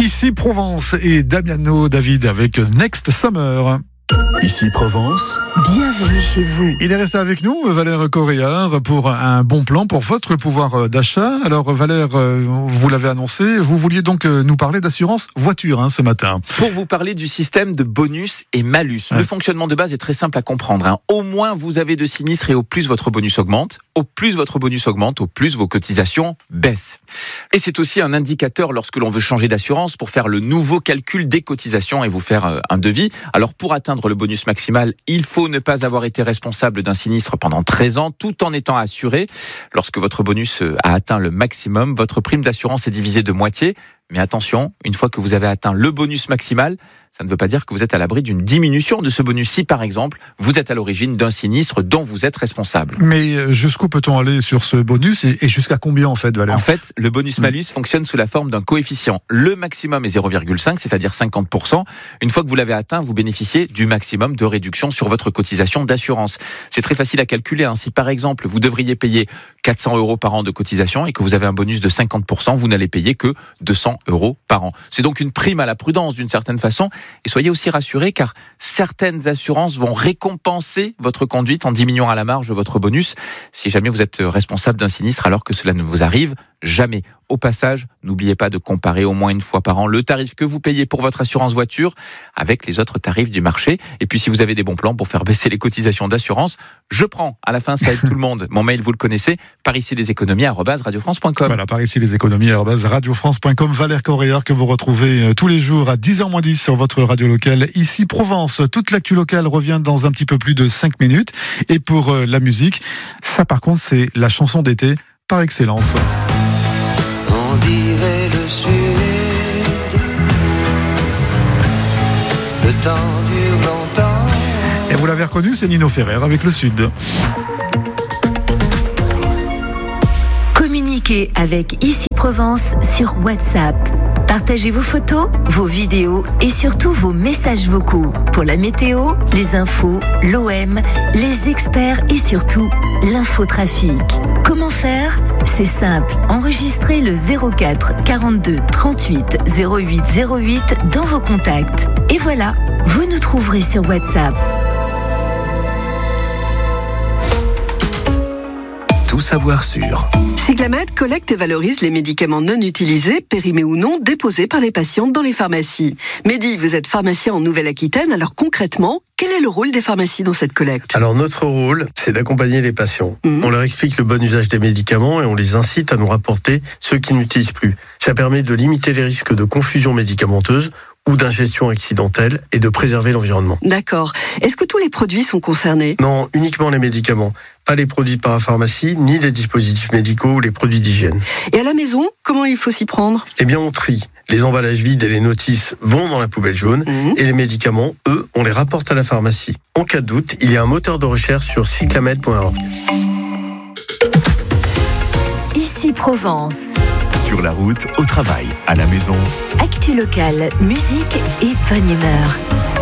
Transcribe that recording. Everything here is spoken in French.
Ici Provence et Damiano David avec Next Summer. Ici Provence. Bienvenue chez vous. Il est resté avec nous, Valère Correillard, pour un bon plan pour votre pouvoir d'achat. Alors Valère, vous l'avez annoncé, vous vouliez donc nous parler d'assurance voiture ce matin. Pour vous parler du système de bonus et malus. Le fonctionnement de base est très simple à comprendre. Au moins vous avez de sinistres et au plus votre bonus augmente. Au plus votre bonus augmente, au plus vos cotisations baissent. Et c'est aussi un indicateur lorsque l'on veut changer d'assurance pour faire le nouveau calcul des cotisations et vous faire un devis. Alors pour atteindre le bonus maximal, il faut ne pas avoir été responsable d'un sinistre pendant 13 ans tout en étant assuré. Lorsque votre bonus a atteint le maximum, votre prime d'assurance est divisée de moitié. Mais attention, une fois que vous avez atteint le bonus maximal, ça ne veut pas dire que vous êtes à l'abri d'une diminution de ce bonus si, par exemple, vous êtes à l'origine d'un sinistre dont vous êtes responsable. Mais jusqu'où peut-on aller sur ce bonus et jusqu'à combien en fait, Valère ? En fait, le bonus-malus fonctionne sous la forme d'un coefficient. Le maximum est 0,5, c'est-à-dire 50%. Une fois que vous l'avez atteint, vous bénéficiez du maximum de réduction sur votre cotisation d'assurance. C'est très facile à calculer. Si par exemple, vous devriez payer 400 € par an de cotisation et que vous avez un bonus de 50%, vous n'allez payer que 200 € par an. C'est donc une prime à la prudence d'une certaine façon. Et soyez aussi rassurés car certaines assurances vont récompenser votre conduite en diminuant à la marge votre bonus si jamais vous êtes responsable d'un sinistre alors que cela ne vous arrive jamais. Au passage, n'oubliez pas de comparer au moins une fois par an le tarif que vous payez pour votre assurance voiture avec les autres tarifs du marché. Et puis si vous avez des bons plans pour faire baisser les cotisations d'assurance, je prends. À la fin, ça aide tout le monde. Mon mail, vous le connaissez, paricileséconomies@radiofrance.com. Voilà, paricileséconomies@radiofrance.com. Valère Correillard que vous retrouvez tous les jours à 10h-10 sur votre radio locale. Ici Provence, toute l'actu locale revient dans un petit peu plus de 5 minutes. Et pour la musique, ça par contre, c'est la chanson d'été par excellence. On dirait le sud, le temps dure longtemps. Et vous l'avez reconnu, c'est Nino Ferrer avec le Sud. Communiquez avec Ici Provence sur WhatsApp. Partagez vos photos, vos vidéos et surtout vos messages vocaux pour la météo, les infos, l'OM, les experts et surtout l'infotrafic. Comment faire ? C'est simple, enregistrez le 04 42 38 08 08 dans vos contacts. Et voilà, vous nous trouverez sur WhatsApp. Tout savoir sur. Cyclamed collecte et valorise les médicaments non utilisés, périmés ou non, déposés par les patientes dans les pharmacies. Mehdi, vous êtes pharmacien en Nouvelle-Aquitaine, alors concrètement, quel est le rôle des pharmacies dans cette collecte ? Alors notre rôle, c'est d'accompagner les patients. On leur explique le bon usage des médicaments et on les incite à nous rapporter ceux qui n'utilisent plus. Ça permet de limiter les risques de confusion médicamenteuse ou d'ingestion accidentelle et de préserver l'environnement. D'accord. Est-ce que tous les produits sont concernés ? Non, uniquement les médicaments. Pas les produits de parapharmacie, ni les dispositifs médicaux ou les produits d'hygiène. Et à la maison, comment il faut s'y prendre ? Eh bien, on trie. Les emballages vides et les notices vont dans la poubelle jaune et les médicaments, eux, on les rapporte à la pharmacie. En cas de doute, il y a un moteur de recherche sur cyclamed.org. Ici Provence. Sur la route, au travail, à la maison. Actu locale, musique et bonne humeur.